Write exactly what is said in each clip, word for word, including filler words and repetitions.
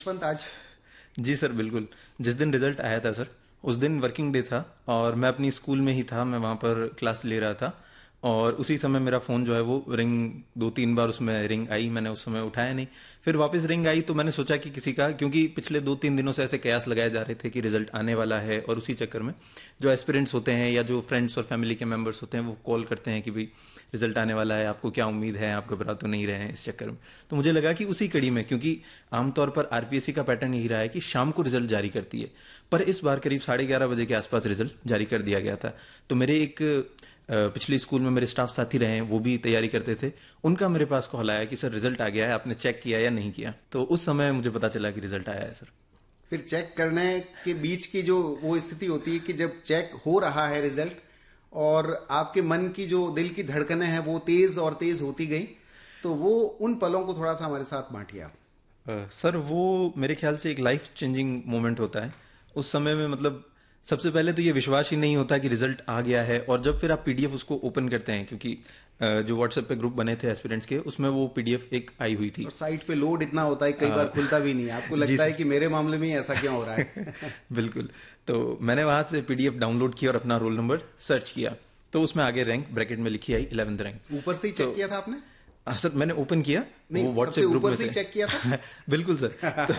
यशवंत आज जी सर, बिल्कुल। जिस दिन रिजल्ट आया था सर, उस दिन वर्किंग डे था और मैं अपनी स्कूल में ही था, मैं वहाँ पर क्लास ले रहा था और उसी समय मेरा फ़ोन जो है वो रिंग दो तीन बार उसमें रिंग आई, मैंने उस समय उठाया नहीं। फिर वापस रिंग आई तो मैंने सोचा कि किसी का, क्योंकि पिछले दो तीन दिनों से ऐसे कयास लगाए जा रहे थे कि रिजल्ट आने वाला है और उसी चक्कर में जो एस्पिरेंट्स होते हैं या जो फ्रेंड्स और फैमिली के मेंबर्स होते हैं वो कॉल करते हैं कि भाई रिजल्ट आने वाला है, आपको क्या उम्मीद है, आप घबरा तो नहीं रहे हैं इस चक्कर में। तो मुझे लगा कि उसी कड़ी में, क्योंकि आमतौर पर आरपीएससी का पैटर्न यही रहा है कि शाम को रिजल्ट जारी करती है, पर इस बार करीब साढ़े ग्यारह बजे के आसपास रिजल्ट जारी कर दिया गया था। तो मेरे एक अ, पिछले स्कूल में मेरे स्टाफ साथी रहे हैं, वो भी तैयारी करते थे, उनका मेरे पास कॉल आया कि सर रिजल्ट आ गया है, आपने चेक किया या नहीं किया। तो उस समय मुझे पता चला कि रिजल्ट आया है सर। फिर चेक करने के बीच की जो वो स्थिति होती है कि जब चेक हो रहा है रिजल्ट और आपके मन की जो दिल की धड़कनें हैं वो तेज और तेज होती गई, तो वो उन पलों को थोड़ा सा हमारे साथ बांटिए आप। अ, सर वो मेरे ख्याल से एक लाइफ चेंजिंग मोमेंट होता है उस समय में। मतलब सबसे पहले तो ये विश्वास ही नहीं होता कि रिजल्ट आ गया है, और जब फिर आप पीडीएफ उसको ओपन करते हैं, क्योंकि अ, जो व्हाट्सएप पे ग्रुप बने थे एस्पिरेंट्स के, उसमें वो पीडीएफ एक आई हुई थी। और साइट पे लोड इतना होता है कई बार अ, खुलता भी नहीं है, आपको जी लगता है सर। कि मेरे मामले में ही ऐसा क्यों हो रहा है। बिल्कुल। तो मैंने वहां से पीडीएफ डाउनलोड किया और अपना रोल नंबर सर्च किया, तो उसमें आगे रैंक ब्रैकेट में लिखी आई इलेवेंथ रैंक। ऊपर से ही तो चेक किया था आपने? हाँ सर, मैंने ओपन किया, नहीं, वो सबसे व्हाट्सएप ग्रुप ऊपर में से ही से। चेक किया था। बिल्कुल सर।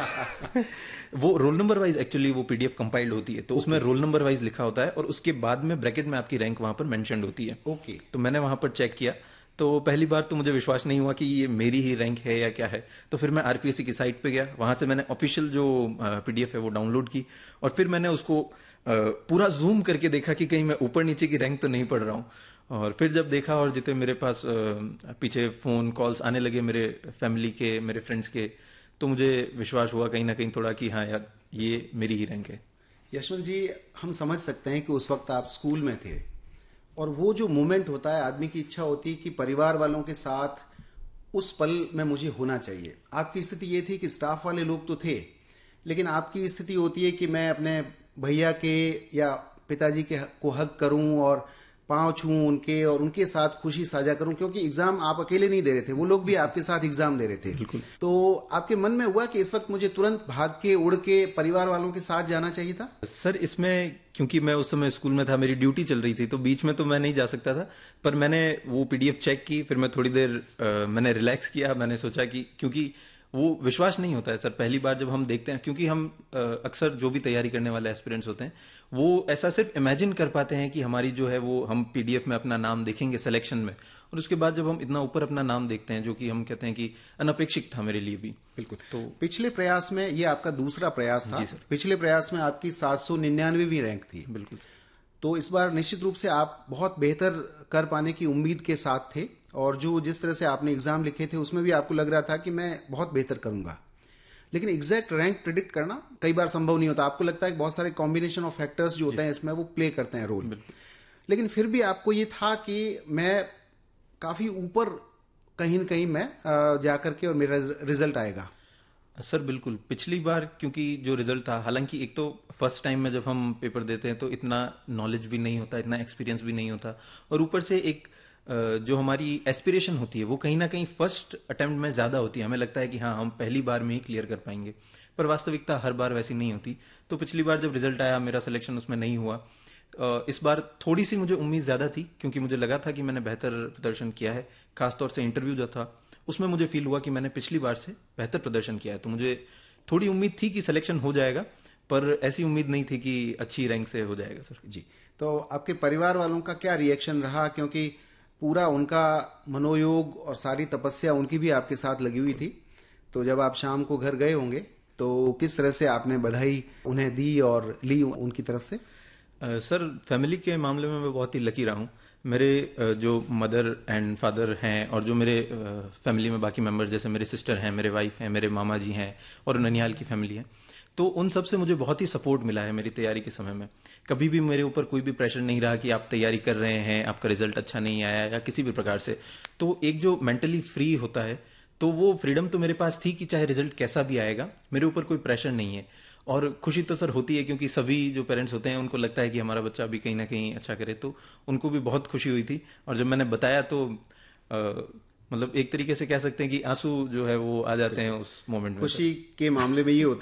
तो वो रोल नंबर वाइज एक्चुअली वो पीडीएफ कंपाइल्ड होती है, तो उसमें ओके रोल नंबर वाइज लिखा होता है और उसके बाद में ब्रैकेट में आपकी रैंक वहां पर मेंशन्ड होती है। ओके। तो मैंने वहां पर चेक किया, तो पहली बार तो मुझे विश्वास नहीं हुआ कि ये मेरी ही रैंक है या क्या है। तो फिर मैं आरपीएससी की साइट पे गया, वहां से मैंने ऑफिशियल जो पीडीएफ है वो डाउनलोड की और फिर मैंने उसको अ, पूरा जूम करके देखा कि कहीं मैं ऊपर नीचे की रैंक तो नहीं पढ़ रहा हूँ। और फिर जब देखा और जितने मेरे पास अ, पीछे फोन कॉल्स आने लगे मेरे फैमिली के, मेरे फ्रेंड्स के, तो मुझे विश्वास हुआ कहीं ना कहीं थोड़ा कि हाँ यार, ये मेरी ही रैंक है। यशवंत जी, हम समझ सकते हैं कि उस वक्त आप स्कूल में थे और वो जो मोमेंट होता है, आदमी की इच्छा होती है कि परिवार वालों के साथ उस पल में मुझे होना चाहिए। आपकी स्थिति ये थी कि स्टाफ वाले लोग तो थे, लेकिन आपकी स्थिति होती है कि मैं अपने भैया के या पिताजी के को हक करूं और पांव छूं उनके और उनके साथ खुशी साझा करूं, क्योंकि एग्जाम आप अकेले नहीं दे रहे थे, वो लोग भी आपके साथ एग्जाम दे रहे थे। बिल्कुल। तो आपके मन में हुआ कि इस वक्त मुझे तुरंत भाग के उड़ के परिवार वालों के साथ जाना चाहिए था? सर इसमें, क्योंकि मैं उस समय स्कूल में था, मेरी ड्यूटी चल रही थी, तो बीच में तो मैं नहीं जा सकता था। पर मैंने वो पीडीएफ चेक की, फिर मैं थोड़ी देर अ, मैंने रिलैक्स किया। मैंने सोचा कि, क्योंकि वो विश्वास नहीं होता है सर पहली बार जब हम देखते हैं, क्योंकि हम अ, अक्सर जो भी तैयारी करने वाले एस्पिरेंट्स होते हैं वो ऐसा सिर्फ इमेजिन कर पाते हैं कि हमारी जो है वो, हम पीडीएफ में अपना नाम देखेंगे सिलेक्शन में, और उसके बाद जब हम इतना ऊपर अपना नाम देखते हैं, जो कि हम कहते हैं कि अनपेक्षित था मेरे लिए भी। बिल्कुल। तो पिछले प्रयास में, ये आपका दूसरा प्रयास था। जी सर। पिछले प्रयास में आपकी सात सौ निन्यानवीं रैंक थी, बिल्कुल। तो इस बार निश्चित रूप से आप बहुत बेहतर कर पाने की उम्मीद के साथ थे और जो जिस तरह से आपने एग्जाम लिखे थे उसमें भी आपको लग रहा था कि मैं बहुत बेहतर करूंगा। लेकिन एग्जैक्ट रैंक प्रिडिक्ट करना कई बार संभव नहीं होता। आपको लगता है कि बहुत सारे कॉम्बिनेशन ऑफ फैक्टर्स जो होते हैं इसमें वो प्ले करते हैं रोल, लेकिन फिर भी आपको ये था कि मैं काफी ऊपर कहीं न कहीं मैं अ, जाकर के और मेरा रिजल्ट आएगा। सर बिल्कुल। पिछली बार क्योंकि जो रिजल्ट था, हालांकि एक तो फर्स्ट टाइम में जब हम पेपर देते हैं तो इतना नॉलेज भी नहीं होता, इतना एक्सपीरियंस भी नहीं होता, और ऊपर से एक अ, जो हमारी एस्पिरेशन होती है वो कहीं ना कहीं फर्स्ट अटेम्प्ट में ज्यादा होती है। हमें लगता है कि हाँ, हम पहली बार में ही क्लियर कर पाएंगे, पर वास्तविकता हर बार वैसी नहीं होती। तो पिछली बार जब रिजल्ट आया, मेरा सिलेक्शन उसमें नहीं हुआ। अ, इस बार थोड़ी सी मुझे उम्मीद ज्यादा थी, क्योंकि मुझे लगा था कि मैंने बेहतर प्रदर्शन किया है। खासतौर से इंटरव्यू जो था उसमें मुझे फील हुआ कि मैंने पिछली बार से बेहतर प्रदर्शन किया है, तो मुझे थोड़ी उम्मीद थी कि सिलेक्शन हो जाएगा, पर ऐसी उम्मीद नहीं थी कि अच्छी रैंक से हो जाएगा सर। जी। तो आपके परिवार वालों का क्या रिएक्शन रहा, क्योंकि पूरा उनका मनोयोग और सारी तपस्या उनकी भी आपके साथ लगी हुई थी। तो जब आप शाम को घर गए होंगे तो किस तरह से आपने बधाई उन्हें दी और ली उनकी तरफ से? अ, सर फैमिली के मामले में मैं बहुत ही लकी रहा हूँ। मेरे अ, जो मदर एंड फादर हैं और जो मेरे फैमिली में बाकी मेंबर्स, जैसे मेरे सिस्टर हैं, मेरे वाइफ हैं, मेरे मामा जी हैं और ननिहाल की फैमिली है, तो उन सब से मुझे बहुत ही सपोर्ट मिला है मेरी तैयारी के समय में। कभी भी मेरे ऊपर कोई भी प्रेशर नहीं रहा कि आप तैयारी कर रहे हैं, आपका रिजल्ट अच्छा नहीं आया या किसी भी प्रकार से। तो एक जो मेंटली फ्री होता है, तो वो फ्रीडम तो मेरे पास थी कि चाहे रिजल्ट कैसा भी आएगा, मेरे ऊपर कोई प्रेशर नहीं है। और खुशी तो सर होती है, क्योंकि सभी जो पेरेंट्स होते हैं उनको लगता है कि हमारा बच्चा भी कहीं ना कहीं अच्छा करे, तो उनको भी बहुत खुशी हुई थी। और जब मैंने बताया तो आ, मतलब एक तरीके से कह सकते हैं कि आंसू जो है वो आ जाते हैं उस मोमेंट में सर। खुशी के मामले में ये होता